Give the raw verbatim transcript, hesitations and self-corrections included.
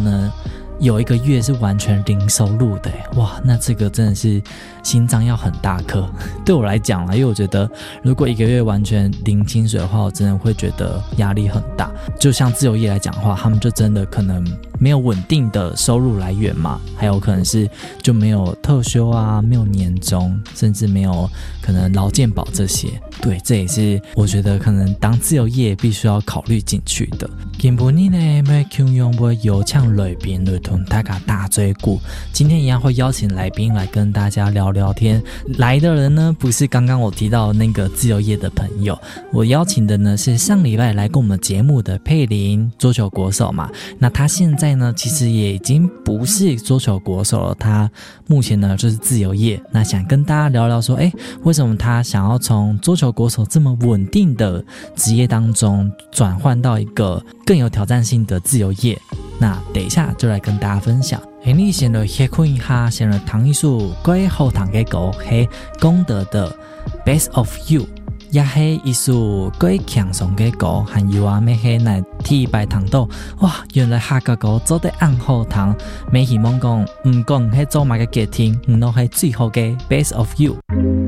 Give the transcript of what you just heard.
能有一个月是完全零收入的，哇，那这个真的是心脏要很大颗。对我来讲啦，因为我觉得如果一个月完全零薪水的话，我真的会觉得压力很大。就像自由业来讲的话，他们就真的可能没有稳定的收入来源嘛，还有可能是就没有特休啊，没有年终，甚至没有可能劳健保这些。对，这也是我觉得可能当自由业必须要考虑进去的。今天呢，要请用我有请来宾来同大家打嘴鼓。今天一样会邀请来宾来跟大家聊聊天。来的人呢，不是刚刚我提到那个自由业的朋友，我邀请的呢是上礼拜来跟我们节目的佩林，桌球国手嘛。那他现在呢，其实也已经不是桌球国手了，他目前呢就是自由业。那想跟大家聊聊说，哎，为什么他想要从桌球国手这么稳定的职业当中转换到一个更有挑战性的自由业？那等一下就来跟大家分享。诶，你先来先看一下，先来谈一首关于后堂的歌，是功德的 Best of You， 也是一首关于强松的歌，还有啊咩是来提白糖豆。哇，原來下個歌做得按後堂，沒希望講唔講係做埋個給聽，唔都係最好嘅 Best of You。